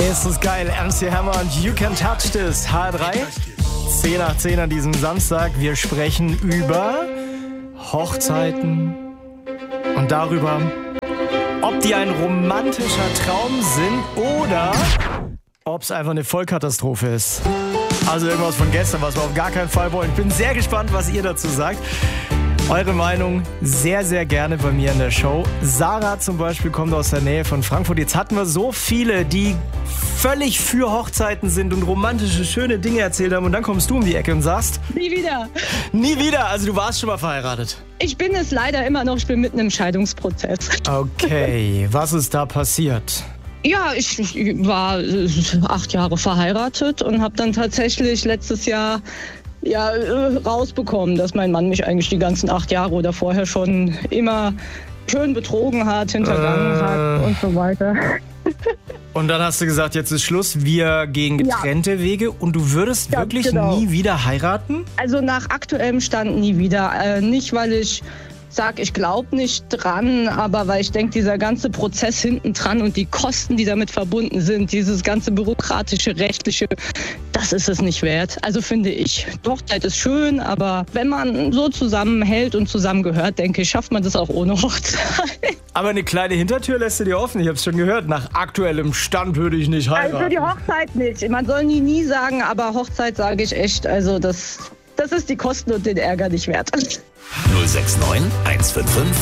Ist das geil. MC Hammer und You Can Touch This. HR3, 10 nach 10 an diesem Samstag. Wir sprechen über Hochzeiten und darüber, ob die ein romantischer Traum sind oder ob es einfach eine Vollkatastrophe ist. Also irgendwas von gestern, was wir auf gar keinen Fall wollen. Ich bin sehr gespannt, was ihr dazu sagt. Eure Meinung sehr, sehr gerne bei mir in der Show. Sarah zum Beispiel kommt aus der Nähe von Frankfurt. Jetzt hatten wir so viele, die völlig für Hochzeiten sind und romantische, schöne Dinge erzählt haben. Und dann kommst du um die Ecke und sagst... Nie wieder. Nie wieder? Also du warst schon mal verheiratet? Ich bin es leider immer noch. Ich bin mitten im Scheidungsprozess. Okay, was ist da passiert? Ja, ich war 8 Jahre verheiratet und habe dann tatsächlich letztes Jahr rausbekommen, dass mein Mann mich eigentlich die ganzen 8 Jahre oder vorher schon immer schön betrogen hat, hintergangen hat und so weiter. Und dann hast du gesagt, jetzt ist Schluss, wir gehen getrennte Wege und du würdest wirklich nie wieder heiraten? Also nach aktuellem Stand nie wieder. Nicht, weil ich sage, ich glaube nicht dran, aber weil ich denke, dieser ganze Prozess hinten dran und die Kosten, die damit verbunden sind, dieses ganze bürokratische, rechtliche, das ist es nicht wert. Also finde ich, Hochzeit ist schön, aber wenn man so zusammenhält und zusammengehört, denke ich, schafft man das auch ohne Hochzeit. Aber eine kleine Hintertür lässt du dir offen. Ich habe es schon gehört, nach aktuellem Stand würde ich nicht heiraten. Also die Hochzeit nicht. Man soll nie sagen, aber Hochzeit sage ich echt, also das ist die Kosten und den Ärger nicht wert. 069 155